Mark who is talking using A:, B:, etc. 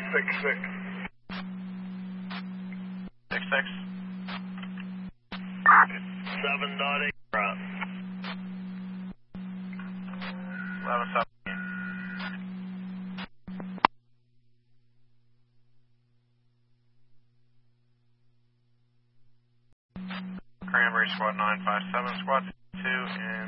A: 6-6.
B: 6-6.
A: 7.8. Right.
B: 11-7. Cranberry Squad 957, Squad 2 in